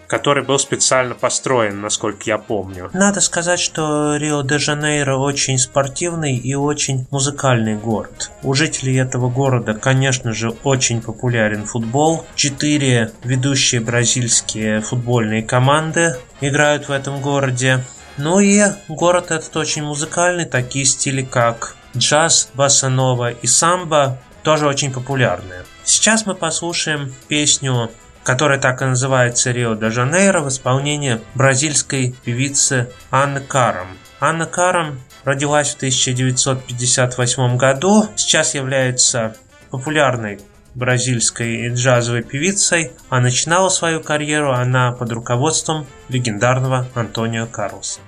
который был специально построен, насколько я помню. Надо сказать, что Рио-де-Жанейро очень спортивный и очень музыкальный город. У жителей этого города, конечно же, очень популярен футбол. 4 ведущие бразильские футбольные команды играют в этом городе. Ну и город этот очень музыкальный, такие стили как джаз, босса-нова и самбо тоже очень популярные. Сейчас мы послушаем песню, которая так и называется «Рио-де-Жанейро» в исполнении бразильской певицы Анны Карам. Анна Карам родилась в 1958 году, сейчас является популярной бразильской джазовой певицей, а начинала свою карьеру она под руководством легендарного Антонио Карлоса.